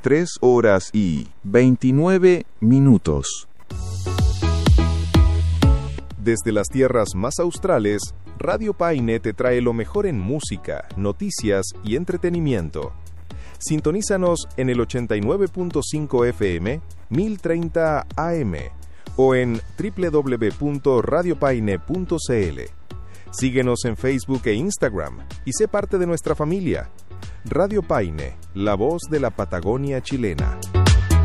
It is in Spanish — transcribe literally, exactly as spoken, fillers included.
tres horas y veintinueve minutos. Desde las tierras más australes, Radio Paine te trae lo mejor en música, noticias y entretenimiento. Sintonízanos en el ochenta y nueve punto cinco F M, mil treinta A M o en doble u doble u doble u punto radio paine punto c l. Síguenos en Facebook e Instagram y sé parte de nuestra familia. Radio Paine, la voz de la Patagonia chilena.